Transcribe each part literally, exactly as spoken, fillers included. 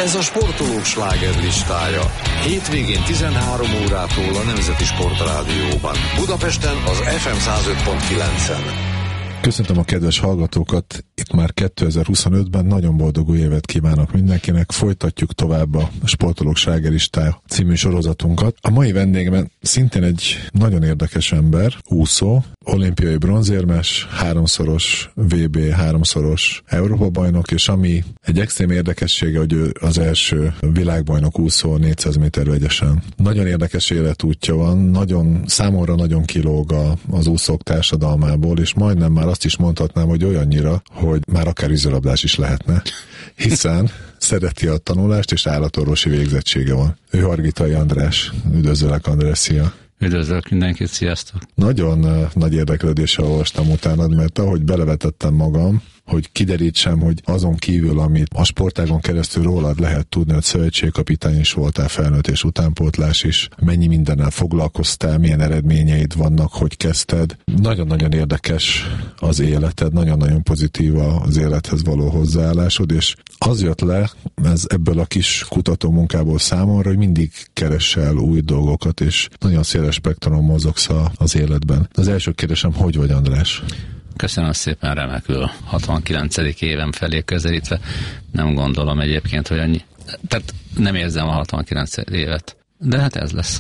Ez a sportolók slágerlistája. Hétvégén tizenhárom órától a Nemzeti Sportrádióban. Budapesten az ef em száz öt pont kilencen. Köszöntöm a kedves hallgatókat, itt már kétezer-huszonötben nagyon boldog új évet kívánok mindenkinek, folytatjuk tovább a Sportolók slágerlistája című sorozatunkat. A mai vendégem szintén egy nagyon érdekes ember, úszó, olimpiai bronzérmes, háromszoros vé bé, háromszoros Európa-bajnok, és ami egy extrém érdekessége, hogy ő az első világbajnok úszó négyszáz méter vegyesen. Nagyon érdekes életútja van, nagyon, számomra nagyon kilóg az úszók társadalmából, és majdnem már azt is mondhatnám, hogy olyannyira, hogy már akár vízilabdás is lehetne, hiszen szereti a tanulást, és állatorvosi végzettsége van. Ő Hargitai András. Üdvözöllek, András, szia! Üdvözlök mindenkit, sziasztok! Nagyon uh, nagy érdeklődéssel olvastam utánad, mert ahogy belevetettem magam, hogy kiderítsem, hogy azon kívül, amit a sportágon keresztül rólad lehet tudni, hogy szövetségkapitány is voltál, felnőtt és utánpótlás is, mennyi mindennel foglalkoztál, milyen eredményeid vannak, hogy kezdted. Nagyon-nagyon érdekes az életed, nagyon-nagyon pozitív az élethez való hozzáállásod, és az jött le ez ebből a kis kutatómunkából számomra, hogy mindig keresel új dolgokat, és nagyon széles spektrum mozogsz az életben. Az első kérdésem, hogy vagy, András? Köszönöm szépen, remekül. hatvankilencedik évem felé közelítve. Nem gondolom egyébként, hogy annyi... Tehát nem érzem a hatvankilencedik évet. De hát ez lesz.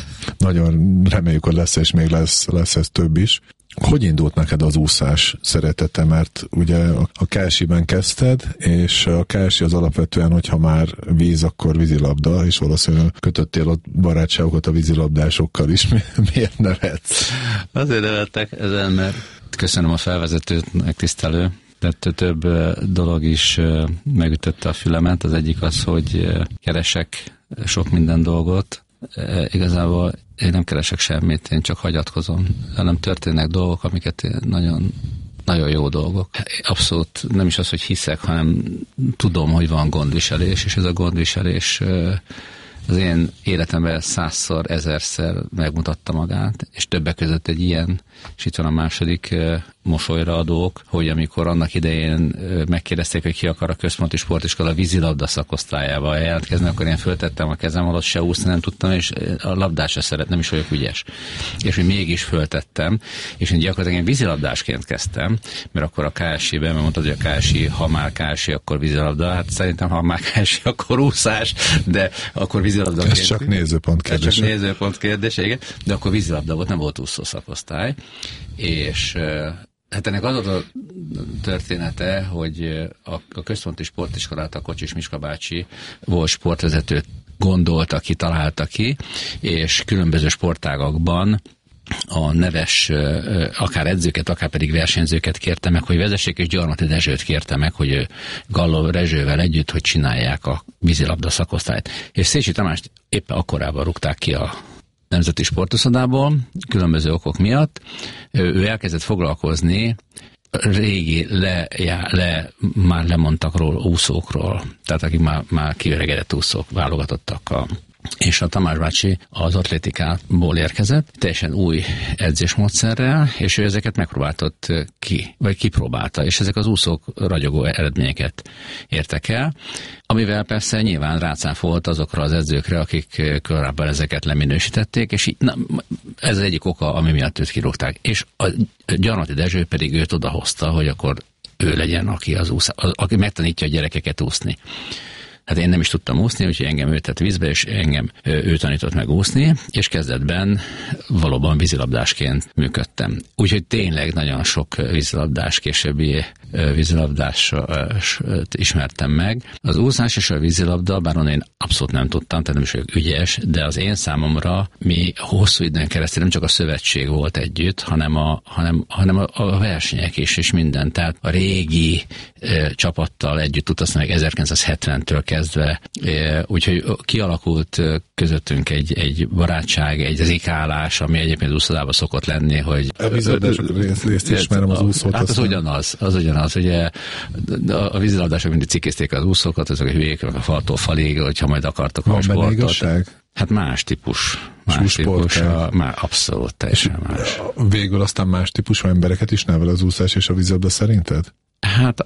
Nagyon reméljük, hogy lesz, és még lesz, lesz ez több is. Hogy indult neked az úszás szeretete? Mert ugye a ká es i-ben kezdted, és a ká es i az alapvetően, hogyha már víz, akkor vízilabda, és valószínűleg kötöttél ott barátságokat a vízilabdásokkal is. Miért nevetsz? Azért nevettek ezen, mert köszönöm a felvezetőt, megtisztelő. Tehát több dolog is megütötte a fülemet. Az egyik az, hogy keresek sok minden dolgot. Igazából én nem keresek semmit, én csak hagyatkozom. Nem történnek dolgok, amiket én nagyon, nagyon jó dolgok. Abszolút nem is az, hogy hiszek, hanem tudom, hogy van gondviselés, és ez a gondviselés az én életemben százszor, ezerszer megmutatta magát, és többek között egy ilyen, és itt van a második mosolyra adók, hogy amikor annak idején megkérdezték, hogy ki akar a központi sportiskola vízilabda szakosztályába jelentkezni, akkor én föltettem a kezem alatt, se úszni nem tudtam, és a labdásra szeret, nem is vagyok ügyes. És hogy mégis föltettem, és én gyakorlatilag én vízilabdásként kezdtem, mert akkor a ká es i-ben, mert mondtad, hogy a ká es i, ha már ká es i, akkor vízilabda, hát szerintem ha már ká es i, akkor úszás, de akkor vízilabda. Ez csak nézőpont kérdése. Ez csak nézőpont kérdése, igen, de akkor vízilabda volt, nem volt úszó szakosztály, és hát ennek az a története, hogy a, a központi sportiskolát a Kocsis Miska bácsi volt sportvezetőt gondolta ki, találta ki, és különböző sportágakban a neves, akár edzőket, akár pedig versenyzőket kérte meg, hogy vezessék, és Gyarmati Dezsőt kérte meg, hogy Galló Rezsővel együtt, hogy csinálják a vízilabda szakosztályt. És Szécsi Tamást éppen akkorában rúgták ki a Nemzeti Sportuszodából, különböző okok miatt. Ő elkezdett foglalkozni régi, le, já, le, már lemondtak róla úszókról, tehát akik már, már kiöregedett úszók válogatottak a és a Tamás bácsi az atlétikából érkezett, teljesen új edzésmódszerrel, és ő ezeket megpróbáltott ki, vagy kipróbálta, és ezek az úszók ragyogó eredményeket értek el, amivel persze nyilván rácáfolt azokra az edzőkre, akik korábban ezeket leminősítették, és így, na, ez az egyik oka, ami miatt őt kirúgták. És a Gyarmati Dezső pedig őt odahozta, hogy akkor ő legyen, aki, az úsz, aki megtanítja a gyerekeket úszni. Hát én nem is tudtam úszni, úgyhogy engem ő tett vízbe, és engem ő tanított meg úszni, és kezdetben valóban vízilabdásként működtem. Úgyhogy tényleg nagyon sok vízilabdás, későbbi vízilabdás ismertem meg. Az úszás és a vízilabda, bár onnan én abszolút nem tudtam, tehát nem is vagyok ügyes, de az én számomra mi hosszú időn keresztül nem csak a szövetség volt együtt, hanem a, hanem, hanem a, a versenyek is, és minden. Tehát a régi e, csapattal együtt utaztam meg ezerkilencszázhetventől kezdve, e, úgyhogy kialakult közöttünk egy, egy barátság, egy zikálás, ami egyébként úszodában szokott lenni, hogy... A vízilabdások részt, részt ismerem az úszót. Hát az ugyanaz, az ugyanaz, ugye a vízilabdások mindig cikézték az úszókat, azok a hülyék, a faltól falig, hogyha majd akartok a sportot. Hát más típus. Más típus, a, már abszolút teljesen más. Végül aztán más típusú embereket is nevel az úszás és a vízilabda szerinted? Hát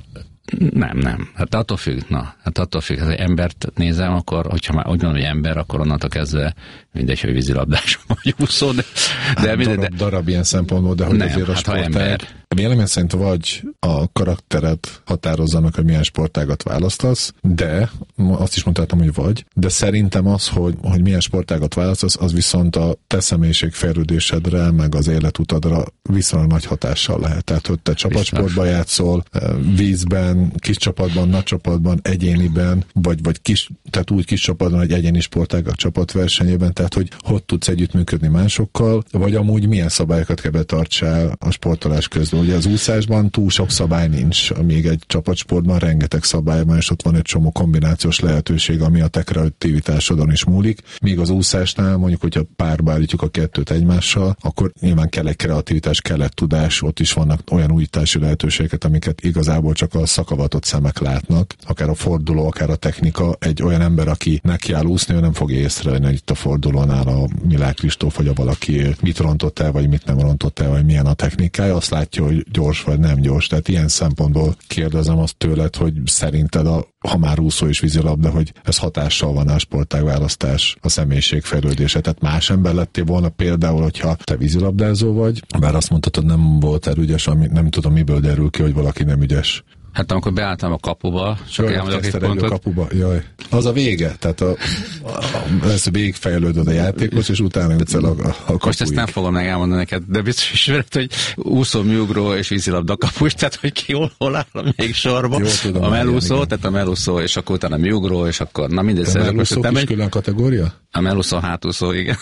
Nem, nem. Hát attól függ, na, hát attól függ, ha embert nézem, akkor, hogyha már úgy mondom, hogy ember, akkor onnantól kezdve mindegy, hogy vízilabdás vagy úszó, de, de, hát minden, darab, de darab ilyen szempontból, de hogy nem, azért a hát sportág... Vélemény szerint vagy a karaktered határozza meg, hogy milyen sportágat választasz, de azt is mondhatom, hogy vagy, de szerintem az, hogy, hogy milyen sportágat választasz, az viszont a te személyiségfejlődésedre, meg az életutadra viszonylag nagy hatással lehet. Tehát, hogy te csapatsportban játszol, vízben, kis csapatban, nagy csapatban, egyéniben, vagy, vagy kis, tehát úgy kis csapatban, hogy egyéni sportágak csapatversenyében, tehát, hogy hogy tudsz együttműködni másokkal, vagy amúgy milyen szabályokat kell betartsál a sportolás közben. Ugye az úszásban túl sok szabály nincs, még egy csapatsportban rengeteg szabály van, és ott van egy csomó kombinációs lehetőség, ami a te kreativitásodon is múlik. Míg az úszásnál, mondjuk, hogyha párba állítjuk a kettőt egymással, akkor nyilván kell egy kreativitás, kell egy tudás, ott is vannak olyan újítási lehetőségek, amiket igazából csak a szakavatott szemek látnak, akár a forduló, akár a technika. Egy olyan ember, aki nekiáll úszni, ő nem fogja észrevenni, hogy itt a fordulónál a Milák Kristóf, vagy a valaki mit rontott el, vagy mit nem rontott el, vagy milyen a technikája, azt látja, hogy gyors vagy nem gyors. Tehát ilyen szempontból kérdezem azt tőled, hogy szerinted, a, ha már úszó és vízilabda, hogy ez hatással van a sportágválasztás, a személyiségfejlődése. Tehát más ember lettél volna például, hogyha te vízilabdázó vagy, bár azt mondhatod, nem voltál ügyes, ami nem tudom, miből derül ki, hogy valaki nem ügyes. Hát amikor beálltam a kapuba, csak elmondok egy pontot. Kapuba, jaj. Az a vége, tehát a, a, lesz végigfejlődöd a játékos, és utána jutsz el a, a kapuig. Most ezt nem fogom meg elmondani neked, de biztos ismered, hogy úszó, műugró és vízilabda kapus, tehát hogy ki hol, hol áll még sorba. Jó, tudom, a melúszó, igen. Tehát a melúszó, és akkor utána műugró, és akkor na mindegy. A melúszó is külön kategória? A melúszó, hátúszó, igen.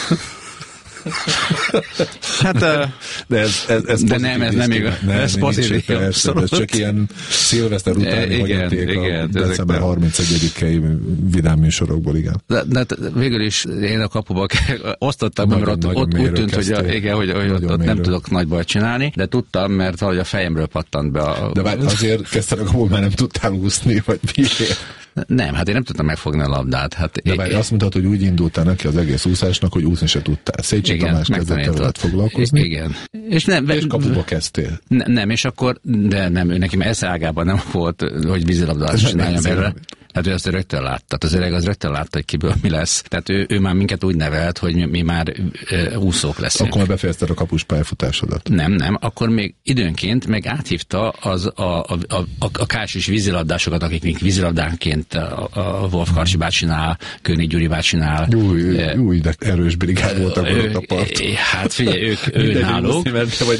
Hát, de ez, ez, ez de nem, ez nem igaz. Nem, ez pozitív. Ez csak ilyen szilveszter utáni hagyaték a december harmincegyedikei vidám műsorokból, igen. De, de végül is én a kapuba osztottam, mert ott, ott úgy tűnt, hogy, a, igen, hogy, hogy ott, ott nem tudok nagy bajt csinálni, de tudtam, mert valahogy a fejemről pattant be a... De bár azért kezdtem a kapuba, már nem tudtál úszni, vagy miért? Nem, hát én nem tudtam megfogni a labdát. Hát de bár azt mondtad, hogy úgy indultál neki az egész úszásnak, hogy úszni se tudtál. Szécsi Tamás kezdett veled foglalkozni. Igen. És, nem, és kapuba kezdtél. Ne, nem, és akkor, de nem, ő neki eszágában nem volt, hogy vízilabdást csináljon belőle. Hát ő azt rögtön látta. Az öreg az rögtön látta, hogy kiből mi lesz. Tehát ő, ő már minket úgy nevelt, hogy mi, mi már e, úszók leszünk. Akkor már befejezted a kapus pályafutásodat. Nem, nem. Akkor még időnként meg áthívta az a, a, a, a, a kásis vízilabdásokat, akik még vízilabdánként a, a Wolf Karcsi bácsinál, König Gyuri bácsinál. Új, e, új, de erős brigád volt akkor ott a part. Hát figyelj, ők, ő náluk.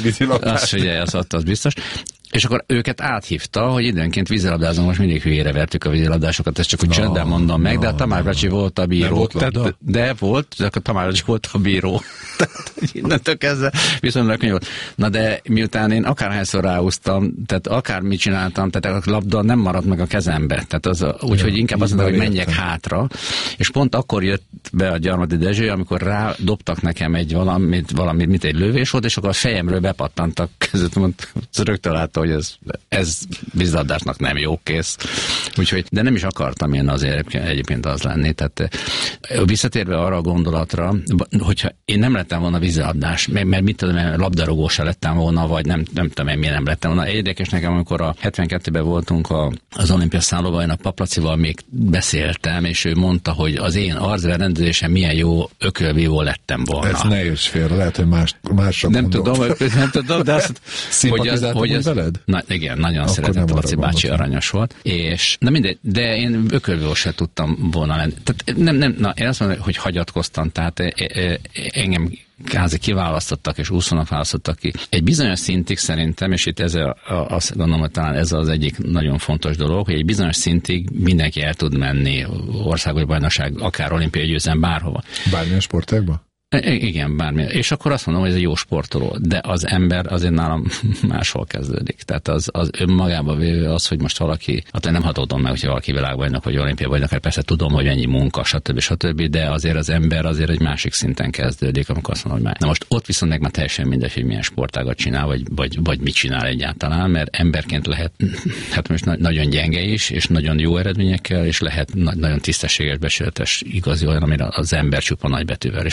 Azt figyelj, az, az biztos. És akkor őket áthívta, hogy időnként vízilabdázom, most mindig hülyére vertük a vízilabdásokat, ezt csak úgy no, csendben mondom meg, no, de a Tamás bácsi volt a bíró. Volt tehát, de volt, de a Tamás bácsi volt a bíró. Tehát innentől kezdve viszonylag könnyű volt. Na de miután én akárhányszor ráúztam, tehát akármit csináltam, tehát a labda nem maradt meg a kezembe. Tehát az, úgyhogy ja, inkább azt mondtam, hogy menjek hátra. És pont akkor jött be a Gyarmati Dezső, amikor rá dobtak nekem egy valamit, valamit, mint egy lövés volt, és akkor a fejemről bepattantak között, mondta, rögtön látta, hogy ez, ez vízilabdásnak nem jó, kész. Úgyhogy, de nem is akartam én azért egyébként az lenni. Tehát visszatérve arra a gondolatra, hogyha én nem lettem volna vízilabdás, mert mit tudom, labdarúgó se lettem volna, vagy nem, nem tudom én, miért nem lettem volna. Érdekes nekem, amikor a hetvenkettőben voltunk a, az olimpiás szállóvajn, a Paplacival még beszéltem, és ő mondta, hogy az én arcberendezésem milyen jó ökölvívó lettem volna. Ez ne érts félre, lehet, hogy más, másra nem tudom, nem tudom, de azt, hogy az, hogy az, veled? Na, igen, nagyon akkor szeretett, Laci bácsi aranyos volt. És, na mindegy, de én ökölvívó se tudtam volna lenni. Tehát nem, nem, na, én azt mondom, hogy hagyatkoztam, tehát e, e, engem kázi kiválasztottak, és úszónak választottak ki. Egy bizonyos szintig szerintem, és itt ez a, azt gondolom, hogy talán ez az egyik nagyon fontos dolog, hogy egy bizonyos szintig mindenki el tud menni országos bajnokság, akár olimpiai győzelem, bárhova. Bármilyen sportágban? Igen, bármi. És akkor azt mondom, hogy ez egy jó sportoló, de az ember azért nálam máshol kezdődik. Tehát az, az önmagában véve az, hogy most valaki, hát nem hatódom meg, hogyha valaki világbajnok vagy olimpiai bajnok, persze tudom, hogy ennyi munka, stb. stb., de azért az ember azért egy másik szinten kezdődik, amikor azt mondom, hogy már. Na most ott viszont meg már teljesen mindegy, hogy milyen sportágat csinál, vagy, vagy, vagy mit csinál egyáltalán, mert emberként lehet, hát most na- nagyon gyenge is, és nagyon jó eredményekkel, és lehet na- nagyon tisztességes, becsületes, igazi olyan, amire az ember csupa nagybetűvel, és akkor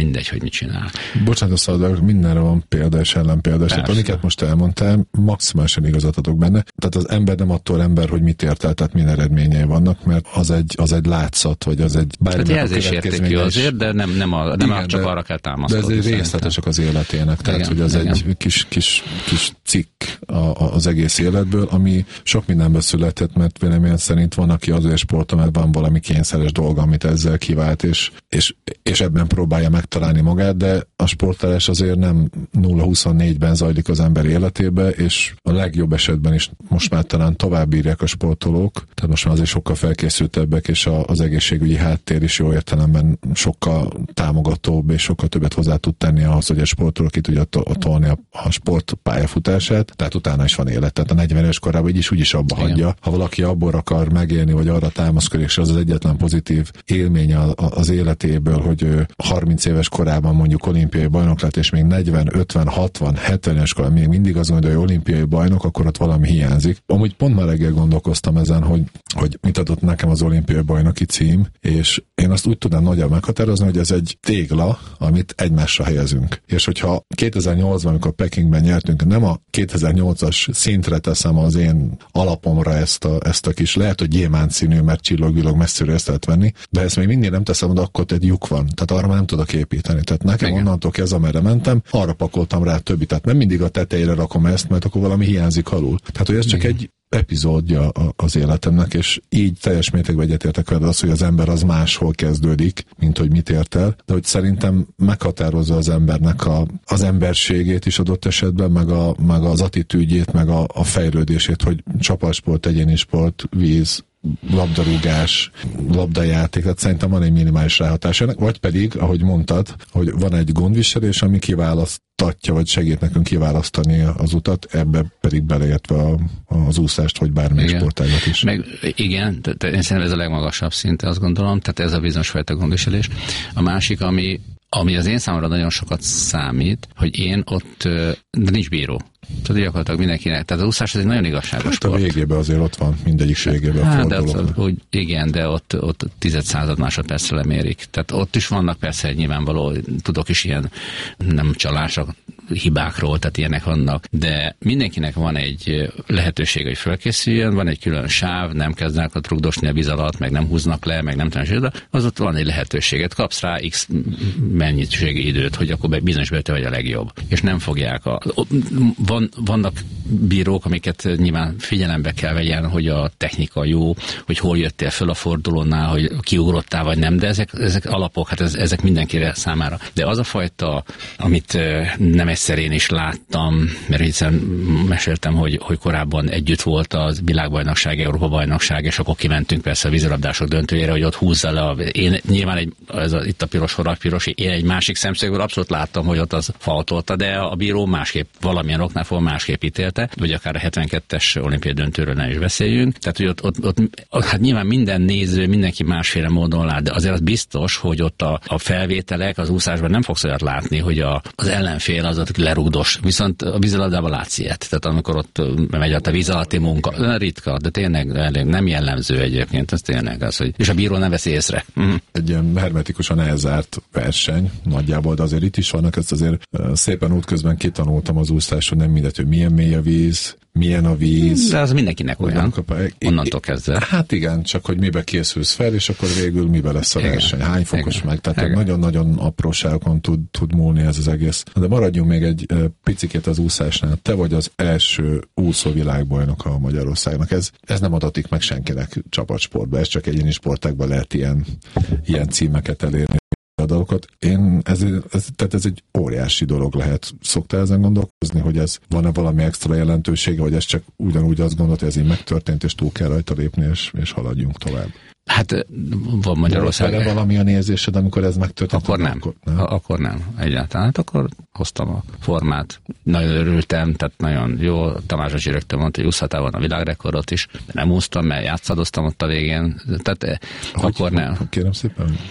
mindegy, hogy mit csinál. Bocsánat, szóval mindenre van példa és ellenpélda, és amiket most elmondtál, maximálisan igazat adok benne. Tehát az ember nem attól ember, hogy mit ért el, tehát milyen eredményei vannak, mert az egy, az egy látszat, vagy az egy bármilyen hát jelzésértékű azért, de nem, nem, a, nem igen, csak de, arra kell támaszkodni. De ez egy részlete csak az életének, tehát igen, hogy az igen. egy kis, kis, kis cikk a, a, az egész életből, ami sok mindenből született, mert véleményem szerint van, aki azért sportol, mert van valami kényszeres dolga, amit ezzel kivált, és, és, és ebben próbálja megtalálni magát, de a sportolás azért nem nulla huszonnégyben zajlik az ember életébe, és a legjobb esetben is most már talán tovább bírják a sportolók, tehát most már azért sokkal felkészültebbek, és a, az egészségügyi háttér is jó értelemben sokkal támogatóbb, és sokkal többet hozzá tud tenni ahhoz, hogy a sportoló ki tudja tolni a, a sport pályafutását, tehát utána is van élet. Tehát a negyven éves korában így is úgyis abba igen. hagyja. Ha valaki abból akar megélni, vagy arra támaszkodik, és az az egyetlen pozitív élménye az életéből, hogy harminc éves korában mondjuk olimpiai bajnok lett, és még negyven, ötven, hatvan, hetven éves korában még mindig az mondja, hogy olimpiai bajnok, akkor ott valami hiányzik. Amúgy pont már reggel gondolkoztam ezen, hogy, hogy mit adott nekem az olimpiai bajnoki cím, és én azt úgy tudnám nagyjából meghatározni, hogy ez egy tégla, amit egymásra helyezünk. És hogyha kétezer-nyolcban, amikor Pekingben nyertünk, nem a kétezer-nyolcas szintre teszem az én alapomra ezt a, ezt a kis, lehet, hogy gyémánt színű, mert csillog-villog messzire ezt lehet venni, de ezt még mindig nem teszem, de akkor egy lyuk van. Tehát arra már nem tudok építeni. Tehát nekem igen. onnantól kezdve, amerre mentem, arra pakoltam rá többit. Tehát nem mindig a tetejére rakom ezt, mert akkor valami hiányzik alul. Tehát, hogy ez csak igen. egy epizódja az életemnek, és így teljes mértékben egyetértek veled az, hogy az ember az máshol kezdődik, mint hogy mit ért el, de hogy szerintem meghatározza az embernek a, az emberségét is adott esetben, meg, a, meg az attitűdjét, meg a, a fejlődését, hogy csapatsport, egyéni sport, víz, labdarúgás, labdajáték, tehát szerintem van egy minimális ráhatás ennek, vagy pedig, ahogy mondtad, hogy van egy gondviselés, ami kiválasztatja, vagy segít nekünk kiválasztani az utat, ebbe pedig beleértve a, az úszást, vagy bármelyik sportágat is. Meg, igen, te, te, én szerintem ez a legmagasabb szint, azt gondolom, tehát ez a bizonyos fajta gondviselés. A másik, ami Ami az én számomra nagyon sokat számít, hogy én ott, de nincs bíró. Tehát gyakorlatilag mindenkinek. Tehát az úszás ez egy nagyon igazságos hát sport. A végében azért ott van, mindegyik végében hát, fordulók. Úgy, igen, de ott, ott tized század másodpercre lemérik. Tehát ott is vannak persze nyilvánvaló, tudok is ilyen nem csalások, hibákról, tehát ilyenek vannak, de mindenkinek van egy lehetőség, hogy felkészüljön, van egy külön sáv, nem kezdenek a rugdosni a víz alatt, meg nem húznak le, meg nem tudom, de az ott van egy lehetőséget, kapsz rá x mennyiségi időt, hogy akkor bizonyos te vagy a legjobb. És nem fogják a... Van, vannak bírók, amiket nyilván figyelembe kell vegyen, hogy a technika jó, hogy hol jöttél föl a fordulónál, hogy kiugrottál vagy nem, de ezek, ezek alapok, hát ez, ezek mindenkire számára. De az a fajta, amit nem egyszer én is láttam, mert hiszen meséltem, hogy, hogy korábban együtt volt a világbajnokság, Európa-bajnokság, és akkor kimentünk persze a vízilabdások döntőjére, hogy ott húzza le a... Én nyilván egy, ez a, itt a piros forrag piros, én egy másik szemszögből abszolút láttam, hogy ott az faultolta, de a bíró másképp, valamilyen oknál fogva másképp ítélte, vagy akár a hetvenkettes olimpiai döntőről ne is beszéljünk. Tehát, hogy ott, ott, ott hát nyilván minden néző, mindenki másféle módon lát, de azért az biztos, hogy ott a, a felvételek az úszásban nem fogsz olyat látni, hogy a, az ellenfél az ott lerugdos, viszont a vízilabdában látsz ilyet. Tehát amikor ott megy a víz alatti munka, ritka, de tényleg nem jellemző egyébként, ez tényleg az, hogy és a bíró nem veszi észre. Mm. Egy ilyen hermetikusan elzárt verseny nagyjából, de azért itt is vannak, ezt azért szépen útközben kitanultam az úszást, hogy nem mindegy, hogy milyen mély a víz, milyen a víz. De az mindenkinek olyan, onnantól kezdve. Hát igen, csak hogy mibe készülsz fel, és akkor végül mibe lesz a verseny, hány fokos igen. meg, tehát nagyon-nagyon apróságokon tud, tud múlni ez az egész. De maradjunk még egy picikét az úszásnál. Te vagy az első úszó világbajnoka a Magyarországnak. Ez, ez nem adatik meg senkinek csapatsportban, ez csak egyéni sportákban lehet ilyen, ilyen címeket elérni. Adatokat. Én ez, ez, tehát ez egy óriási dolog lehet. Szoktál ezen gondolkozni, hogy ez van-e valami extra jelentősége, vagy ez csak ugyanúgy azt gondolt, hogy ez így megtörtént, és túl kell rajta lépni, és, és haladjunk tovább? Hát van Magyarország. Volt valami a nézésed, amikor ez megtörtént? Akkor nem. Akkor nem, akkor nem egyáltalán. Hát akkor hoztam a formát. Nagyon örültem, tehát nagyon jó. Tamás Acsi rögtön mondta, hogy úszhatál volna a világrekordot is. De nem úsztam, mert játszadoztam ott a végén. Tehát hogy, akkor nem. Kérem szépen.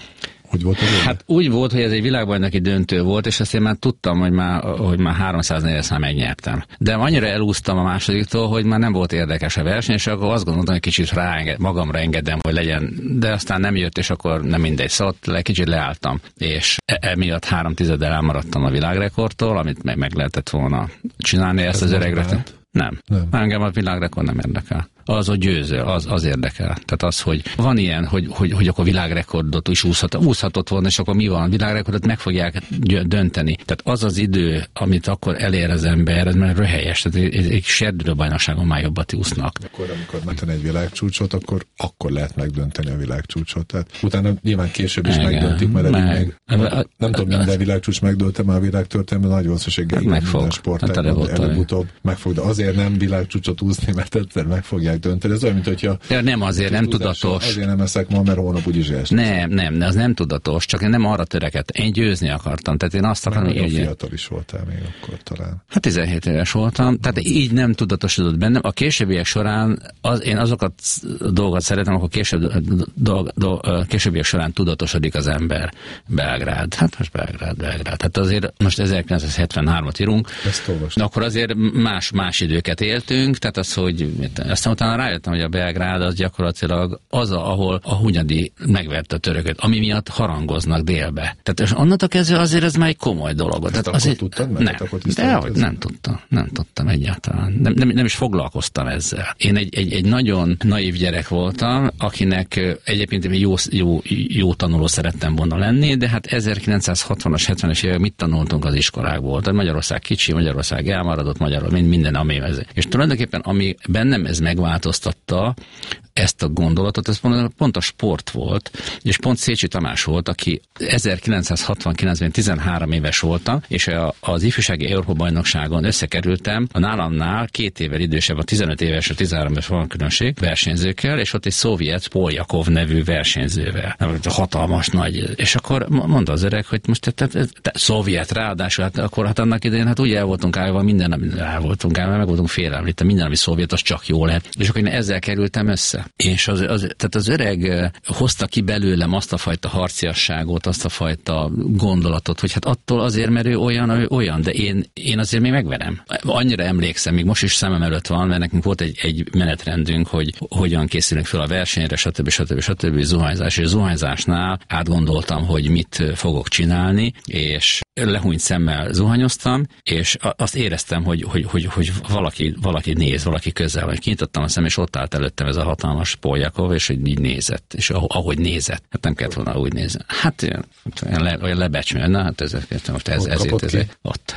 Hogy volt az? Hát úgy volt, hogy ez egy világbajnoki döntő volt, és azt én már tudtam, hogy már, hogy már háromszáznegyven szám megnyertem. De annyira elúsztam a másodiktól, hogy már nem volt érdekes a verseny, és akkor azt gondoltam, hogy kicsit rá, magamra engedem, hogy legyen, de aztán nem jött, és akkor nem mindegy, szóval le, kicsit leálltam. És emiatt három tizeddel elmaradtam a világrekordtól, amit meg, meg lehetett volna csinálni ezt az öregre. Nem. nem. Engem a világrekord nem érdekel. Az, hogy győző, az, az érdekel. Tehát az, hogy van ilyen, hogy, hogy, hogy akkor világrekordot is úszhat, úszhatott volna, és akkor mi van? A világrekordot meg fogják dönteni. Tehát az az idő, amit akkor elér az ember, ez már röhelyes. Tehát egy serdülőbajnokságon már jobbat úsznak. Akkor, amikor megtenni egy világcsúcsot, akkor, akkor lehet megdönteni a világcsúcsot. Tehát utána nyilván később is igen, megdöntik, mert meg, meg, nem, nem, nem tudom, minden világcsúcs megdönte, már a világtörténelme nagy valószínűséggel meg fog. Sportágban hát előbb-utóbb meg fog, de azért nem világcsúcsot úszni, mert egyszer meg fogják dönteni. Ez olyan, mint hogyha... Ja, nem azért, nem tudatos. Azért nem eszek ma, mert hónap úgyis esik. Nem, nem, az nem tudatos, csak én nem arra törekedtem. Én győzni akartam. Tehát én azt akarom, hogy... fiatal is voltál még akkor talán. Hát tizenhét éves voltam, tehát így nem tudatosodott bennem. A későbbiek során az, én azokat a dolgokat szeretem, akkor később, dolg, dolg, későbbiek során tudatosodik az ember. Belgrád. Hát most Belgrád, Belgrád. Hát azért most ezerkilencszázhetvenhármat írunk. Ezt olvastam. Akkor azért más, más időket éltünk, tehát az, hogy aztán utána rájöttem, hogy a Belgrád az gyakorlatilag az, ahol a Hunyadi megverte a törököt, ami miatt harangoznak délbe. Tehát és onnantól kezdve azért ez már egy komoly dolog. Ezt Tehát akkor azért, tudtad meg? Nem, de hogy nem tudtam, nem tudtam egyáltalán. Nem, nem, nem is foglalkoztam ezzel. Én egy, egy, egy nagyon naív gyerek voltam, akinek egyébként jó, jó, jó tanuló szerettem volna lenni, de hát ezerkilencszázhatvanas, hetvenes évek mit tanultunk az iskolákból? Tehát Magyarország kicsi, Magyarország elmaradott, Magyarország minden, ami ez. És tulajdonképpen ami bennem ez megváltoztatta, ezt a gondolatot, ez pont, pont a sport volt, és pont Szécsi Tamás volt, aki ezerkilencszázhatvankilencben tizenhárom éves voltam, és a, az ifjúsági Európa-bajnokságon összekerültem a nálamnál két évvel idősebb, a tizenöt éves, a tizenhárom éves van különbség versenyzőkkel, és ott egy szovjet Poljakov nevű versenyzővel. Hatalmas nagy. És akkor mondta az öreg, hogy most te, te, te, szovjet ráadásul, hát akkor hát annak idején hát úgy el voltunk állva, minden, amit el voltunk állva, meg voltunk félemlítve, minden, ami szovjet, az csak jó lehet. És akkor én ezzel kerültem össze. És az, az, tehát az öreg hozta ki belőlem azt a fajta harciasságot, azt a fajta gondolatot, hogy hát attól azért, mert ő olyan, ő olyan, de én, én azért még megverem. Annyira emlékszem, még most is szemem előtt van, mert nekünk volt egy, egy menetrendünk, hogy hogyan készülünk fel a versenyre, stb. stb. stb. Zuhanyzás, és zuhanyzásnál átgondoltam, hogy mit fogok csinálni, és lehúnyt szemmel zuhanyoztam, és azt éreztem, hogy, hogy, hogy, hogy valaki, valaki néz, valaki közel van. Kinyitottam a szem, és ott állt előttem ez a hatalmas Poljakov, és hogy így nézett, és ahogy nézett. Hát nem kellett volna úgy nézni. Hát olyan, le, olyan lebecsmélni, na hát ezért, most ez, ezért, ezért ott.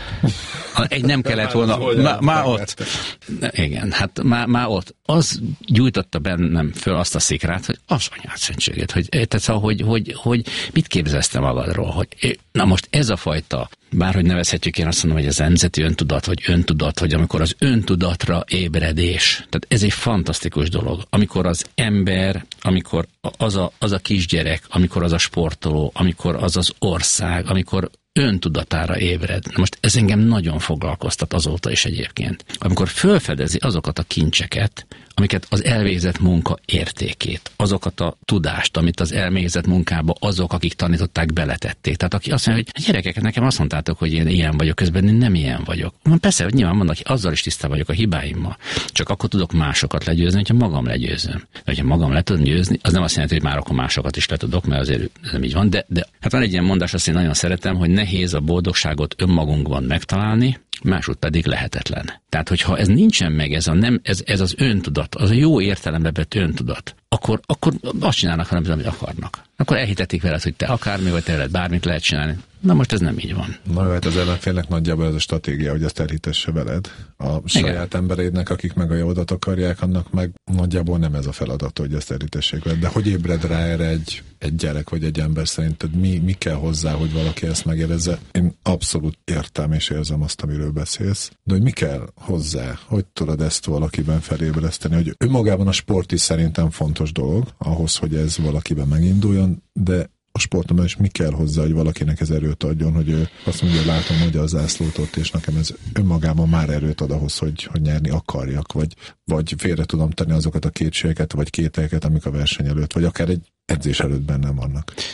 Egy nem kellett volna, má, már ott. Igen, hát már, már ott. Az gyújtotta bennem föl azt a szikrát, hogy az anyád szentségét, hogy, tehát, hogy, hogy, hogy mit képzelsz te magadról, hogy na most ez a fajta, bárhogy nevezhetjük, én azt mondom, hogy ez nemzeti öntudat, vagy öntudat, hogy amikor az öntudatra ébredés. Tehát ez egy fantasztikus dolog. Amikor az ember, amikor az a, az a kisgyerek, amikor az a sportoló, amikor az az ország, amikor öntudatára ébred. Na most ez engem nagyon foglalkoztat azóta is egyébként. Amikor felfedezi azokat a kincseket, amiket az elvégzett munka értékét, azokat a tudást, amit az elvégzett munkába azok, akik tanították, beletették. Tehát aki azt mondja, hogy gyerekeket, nekem azt mondtátok, hogy én ilyen vagyok, közben én nem ilyen vagyok. Van persze, hogy nyilván mondok, hogy azzal is tisztán vagyok a hibáimmal. Csak akkor tudok másokat legyőzni, hogyha magam legyőzöm. De hogyha magam le tudom győzni, az nem azt jelenti, hogy már akkor másokat is le tudok, mert azért nem így van. De, de hát van egy ilyen mondás, azt én nagyon szeretem, hogy nehéz a boldogságot önmagunkban megtalálni, másút pedig lehetetlen. Tehát, hogyha ez nincsen meg, ez, a nem, ez, ez az öntudat, az a jó értelembe vett öntudat, akkor, akkor azt csinálnak, amit akarnak. Akkor elhitetik veled, hogy te akármi, vagy te veled bármit lehet csinálni. Na most ez nem így van. Na, hát az ellenfélnek nagyjából ez a stratégia, hogy ezt elhitesse veled. A saját igen. embereidnek, akik meg a javadat akarják, annak meg nagyjából nem ez a feladat, hogy ezt elhitessék veled. De hogy ébred rá erre egy, egy gyerek vagy egy ember, szerinted mi, mi kell hozzá, hogy valaki ezt megérezze? Én abszolút értem és érzem azt, amiről beszélsz. De hogy mi kell hozzá? Hogy tudod ezt valakiben felébreszteni? Hogy önmagában a sport is szerintem fontos dolog, ahhoz, hogy ez valakiben meginduljon, de a sportomban is mi kell hozzá, hogy valakinek ez erőt adjon, hogy ő azt mondja, látom, hogy a zászlót ott, és nekem ez önmagában már erőt ad ahhoz, hogy, hogy nyerni akarjak, vagy, vagy félre tudom tenni azokat a kétségeket, vagy kételyeket, amik a verseny előtt, vagy akár egy edzés előtt bennem vannak.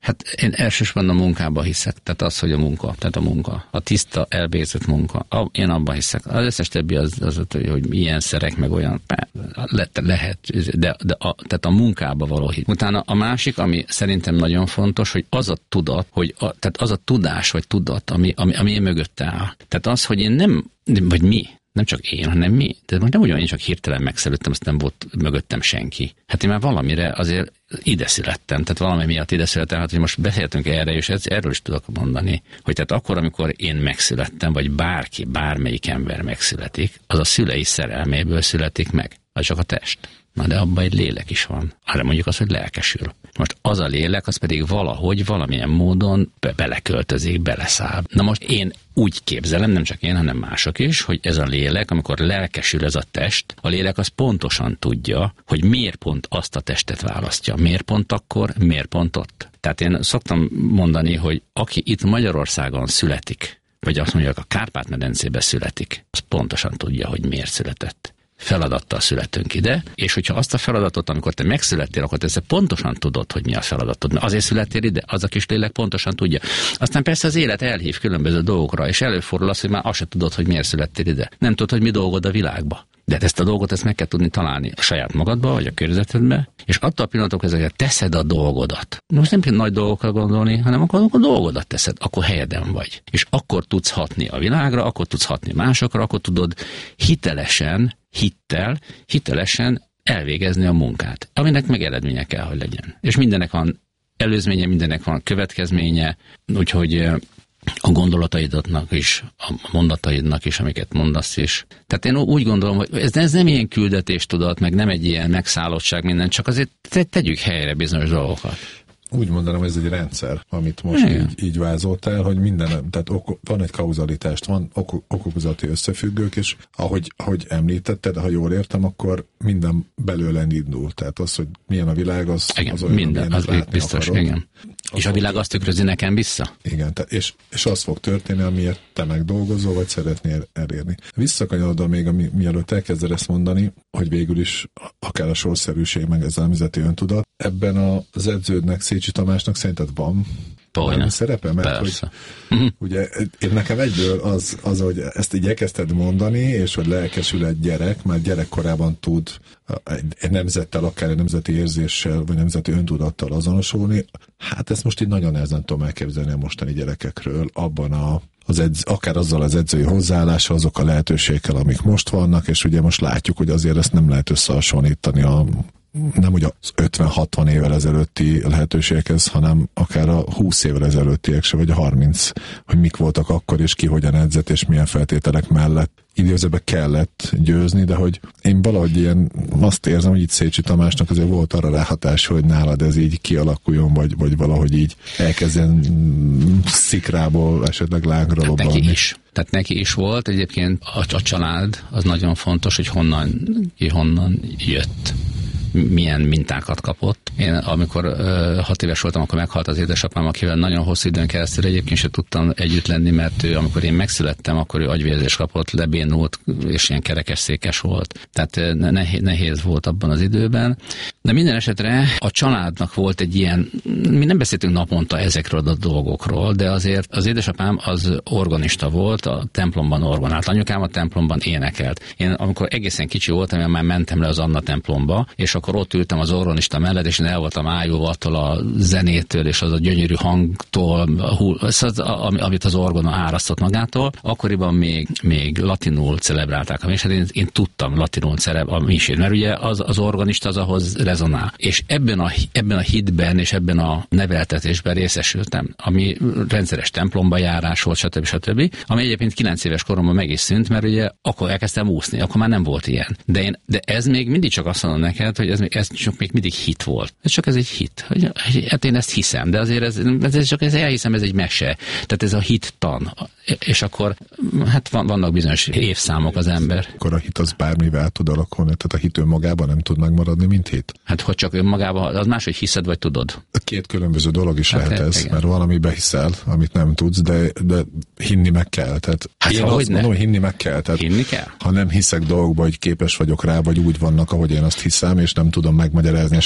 Hát én elsősorban a munkába hiszek, tehát az, hogy a munka, tehát a munka, a tiszta, elvégzett munka, én abban hiszek. Az összes többi az, az hogy milyen szerek, meg olyan, le, lehet, de, de a, tehát a munkába való hit. Utána a másik, ami szerintem nagyon fontos, hogy az a tudat, hogy a, tehát az a tudás, vagy tudat, ami, ami, ami én mögötte áll. Tehát az, hogy én nem, vagy mi, nem csak én, hanem mi. De nem ugyan, én csak hirtelen megszülettem, azt nem volt mögöttem senki. Hát én már valamire azért ide születtem, tehát valami miatt ide születtem, hát hogy most beszéltünk erre, és erről is tudok mondani, hogy tehát akkor, amikor én megszülettem, vagy bárki, bármelyik ember megszületik, az a szülei szerelméből születik meg, az csak a test. Na de abban egy lélek is van. Arra mondjuk azt, hogy lelkesül. Most az a lélek, az pedig valahogy, valamilyen módon be- beleköltözik, beleszáll. Na most én úgy képzelem, nem csak én, hanem mások is, hogy ez a lélek, amikor lelkesül ez a test, a lélek az pontosan tudja, hogy miért pont azt a testet választja. Miért pont akkor, miért pont ott. Tehát én szoktam mondani, hogy aki itt Magyarországon születik, vagy azt mondjuk a Kárpát-medencébe születik, az pontosan tudja, hogy miért született. Feladattal születünk ide, és hogyha azt a feladatot, amikor te megszülettél, akkor te pontosan tudod, hogy mi a feladatod. Mert azért születtél ide, az a kis lélek pontosan tudja. Aztán persze az élet elhív különböző dolgokra, és előfordul az, hogy már azt se tudod, hogy miért születtél ide. Nem tudod, hogy mi dolgod a világba. De hát ezt a dolgot ezt meg kell tudni találni a saját magadba, vagy a környezetedbe, és attól a pillanatok ezeket teszed a dolgodat. Most nem kell nagy dolgokra gondolni, hanem akkor a dolgodat teszed, akkor helyeden vagy. És akkor tudsz hatni a világra, akkor tudsz hatni másokra, akkor tudod hitelesen, hittel, hitelesen elvégezni a munkát, aminek meg eredménye kell, hogy legyen. És mindennek van előzménye, mindennek van következménye, úgyhogy a gondolataidnak is, a mondataidnak is, amiket mondasz is. Tehát én úgy gondolom, hogy ez, ez nem ilyen küldetéstudat, meg nem egy ilyen megszállottság minden, csak azért te, tegyük helyre bizonyos dolgokat. Úgy mondanám, ez egy rendszer, amit most így, így vázoltál, hogy minden, tehát ok, van egy kauzalitást, van ok, okokozati összefüggők, és ahogy, ahogy említetted, ha jól értem, akkor minden belőle indul. Tehát az, hogy milyen a világ, az, igen, az olyan, minden, az biztos, akarod. Igen. Az és a világ azt tükrözi nekem vissza? Igen, te, és, és az fog történni, amiért te megdolgozol, vagy szeretnél elérni. Visszakanyarodva még, ami, mielőtt elkezded ezt mondani, hogy végül is akár a sorszerűség, meg ez a nemzeti öntudat, ebben az edződnek, Szécsi Tamásnak szerinted van valami szerepe? Mert persze. Hogy, ugye én nekem egyből az, az, hogy ezt így elkezdted mondani, és hogy lelkesül egy gyerek, már gyerekkorában tud egy, egy nemzettel, akár egy nemzeti érzéssel, vagy nemzeti öntudattal azonosulni. Hát ezt most így nagyon nehezen tudom elképzelni a mostani gyerekekről, abban a az edz, akár azzal az edzői hozzáállással, azok a lehetőségekkel, amik most vannak, és ugye most látjuk, hogy azért ezt nem lehet összehasonlítani a nem ugye az ötven-hatvan évvel ezelőtti lehetőségekhez, hanem akár a húsz évvel ezelőttiek se, vagy a harminc, hogy mik voltak akkor, és ki hogyan edzett, és milyen feltételek mellett időzőben kellett győzni, de hogy én valahogy ilyen azt érzem, hogy itt Szécsi Tamásnak azért volt arra ráhatás, hogy nálad ez így kialakuljon, vagy, vagy valahogy így elkezdjen szikrából esetleg lángra hát lobbanni. Neki is. Tehát neki is volt egyébként a, a család, az nagyon fontos, hogy honnan, ki honnan jött, milyen mintákat kapott. Én amikor uh, hat éves voltam, akkor meghalt az édesapám, akivel nagyon hosszú időn keresztül egyébként sem tudtam együtt lenni, mert ő, amikor én megszülettem, akkor ő agyvérzést kapott, lebénult, és ilyen kerekesszékes volt. Tehát nehéz, nehéz volt abban az időben. De minden esetre a családnak volt egy ilyen, mi nem beszéltünk naponta ezekről a dolgokról, de azért az édesapám az organista volt, a templomban orgonált. Anyukám a templomban énekelt. Én amikor egészen kicsi voltam, én már mentem le az Anna templomba, és akkor ott ültem az organista mellett, és én el voltam ájulva attól a zenétől, és az a gyönyörű hangtól, az, amit az orgona árasztott magától. Akkoriban még, még latinul celebrálták a misét, én, én tudtam latinul celebrálni a misét, mert ugye az, az organista az ahhoz rezonál. És ebben a, ebben a hitben és ebben a neveltetésben részesültem, ami rendszeres templomba járás volt, stb. stb. Ami egyébként kilenc éves koromban meg is szűnt, mert ugye akkor elkezdtem úszni, akkor már nem volt ilyen. De, én, de ez még mindig csak azt mondom neked, hogy ez, ez csak még mindig hit volt. Ez csak ez egy hit. Hogy, hát én ezt hiszem, de azért ez, ez csak ez elhiszem, ez egy mese. Tehát ez a hittan. És akkor hát van, vannak bizonyos évszámok az ember. Akkor a hit az bármivel tud alakulni, tehát a hit önmagában nem tud megmaradni, mint hit? Hát hogy csak önmagában, az más, hogy hiszed vagy tudod. Két különböző dolog is hát lehet ez, igen. Mert valamibe hiszel, amit nem tudsz, de, de hinni meg kell. Tehát hát én azt mondom, hogy hinni meg kell. Tehát hinni kell? Ha nem hiszek dolgokba, hogy képes vagyok rá, vagy úgy vannak, ahogy én azt hiszem, és nem tudom megmagyarázni,